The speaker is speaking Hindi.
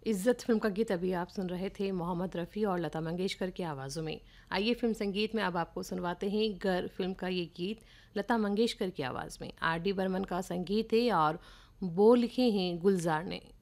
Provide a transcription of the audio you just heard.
इज्जत फिल्म का गीत अभी आप सुन रहे थे मोहम्मद रफ़ी और लता मंगेशकर की आवाज़ों में। आइए फिल्म संगीत में अब आपको सुनवाते हैं गर फिल्म का ये गीत लता मंगेशकर की आवाज़ में। आर डी बर्मन का संगीत है और बोल लिखे हैं गुलजार ने।